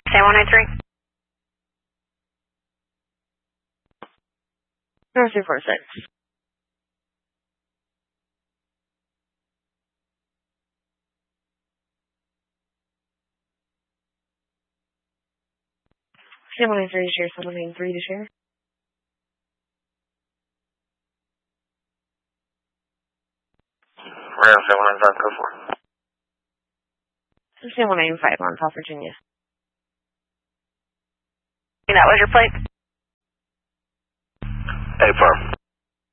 Sam 193. 0246. Sam 193 to share, 793 to share. Ram 795, go for it. Sam 195 on South Virginia. That was your plate? Affirm.